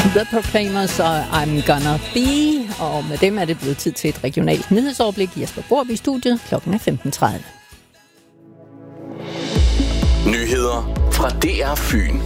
The Proclaimers og I'm Gonna Be, og med dem er det blevet tid til et regionalt nyhedsoverblik. Jesper Borb i studiet. Klokken er 15:30. Nyheder fra DR Fyn.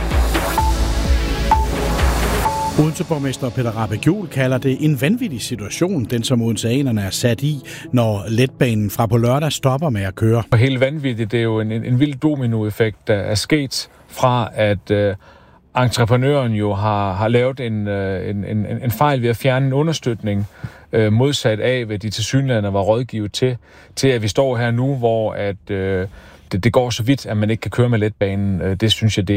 Odense-borgmester Peter Rahbæk-Juel kalder det en vanvittig situation, den som odenseanerne er sat i, når letbanen fra på lørdag stopper med at køre. Og helt vanvittigt, det er jo en vild dominoeffekt, der er sket fra, at entreprenøren jo har lavet en fejl ved at fjerne en understøtning, modsat af, hvad de tilsyneladende var rådgivet til at vi står her nu, hvor at det går så vidt, at man ikke kan køre med letbanen. Det synes jeg, det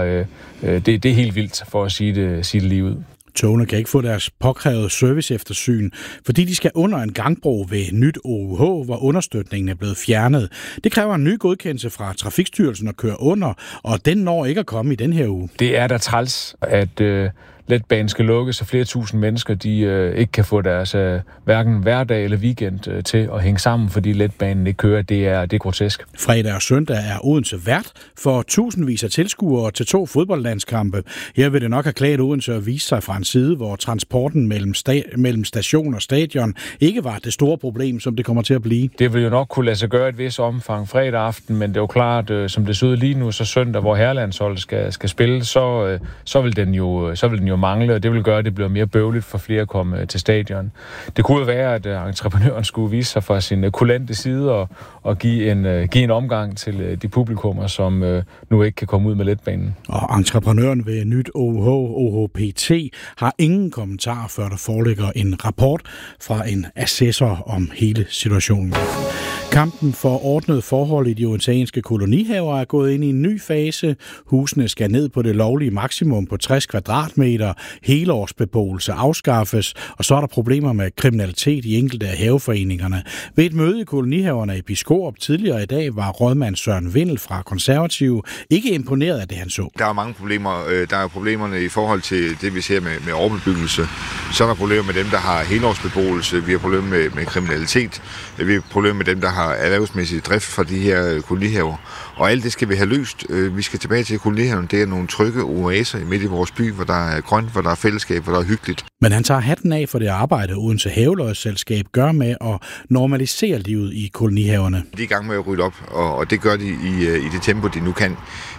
er helt vildt, for at sige det lige ud. Togene kan ikke få deres påkrævede serviceeftersyn, fordi de skal under en gangbro ved Nyt OUH, hvor understøtningen er blevet fjernet. Det kræver en ny godkendelse fra Trafikstyrelsen at køre under, og den når ikke at komme i den her uge. Det er da træls, at letbanen skal lukkes, så flere tusind mennesker de ikke kan få deres hverken hverdag eller weekend til at hænge sammen, fordi letbanen ikke kører. Det er grotesk. Fredag og søndag er Odense vært for tusindvis af tilskuere til 2 fodboldlandskampe. Her vil det nok have klædt Odense at vise sig fra en side, hvor transporten mellem station og stadion ikke var det store problem, som det kommer til at blive. Det vil jo nok kunne lade sig gøre et vis omfang fredag aften, men det er jo klart, som det ser ud lige nu, så søndag, hvor herrelandsholdet skal spille, så vil den jo mangle, og det vil gøre, at det bliver mere bøvligt for flere at komme til stadion. Det kunne jo være, at entreprenøren skulle vise sig fra sin kulante side og give en omgang til de publikummer, som nu ikke kan komme ud med letbanen. Og entreprenøren ved Nyt OUH, OHPT, har ingen kommentarer, før der foreligger en rapport fra en assessor om hele situationen. Kampen for ordnede forhold i de odenseanske kolonihaver er gået ind i en ny fase. Husene skal ned på det lovlige maksimum på 60 kvadratmeter. Helårsbeboelse afskaffes, og så er der problemer med kriminalitet i enkelte af haveforeningerne. Ved et møde i kolonihaverne i Biskop tidligere i dag var rådmand Søren Vindel fra Konservative ikke imponeret af det, han så. Der er mange problemer. Der er problemerne i forhold til det, vi ser med overbebyggelse. Så er der problemer med dem, der har helårsbeboelse. Vi har problemer med kriminalitet. Vi har problemer med dem, der har erhvervsmæssig drift fra de her kolonihaver. Og alt det skal vi have løst. Vi skal tilbage til kolonihaven. Det er nogle trygge oaser midt i vores by, hvor der er grønt, hvor der er fællesskab, hvor der er hyggeligt. Men han tager hatten af for det arbejde, Odense Haveløjsselskab gør med at normalisere livet i kolonihaverne. De er i gang med at rydde op, og det gør de i det tempo, de nu kan.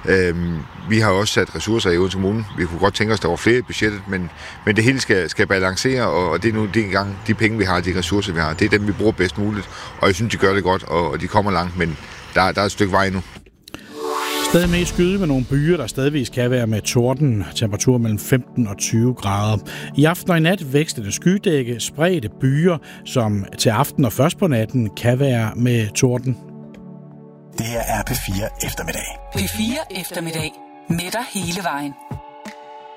Vi har også sat ressourcer i Odense Kommune. Vi kunne godt tænke os, der var flere i budgettet, men det hele skal balancere, og det er nu de penge, vi har, de ressourcer, vi har. Det er dem, vi bruger bedst muligt, og jeg synes, de gør det godt, og de kommer langt, men der er et stykke vej nu. Stadig med skyde med nogle byer, der stadigvis kan være med torden. Temperatur mellem 15 og 20 grader. I aften og i nat vækstede skydække, spredte byer, som til aften og først på natten kan være med torden. Det her er P4 Eftermiddag. P4 Eftermiddag. Med dig hele vejen.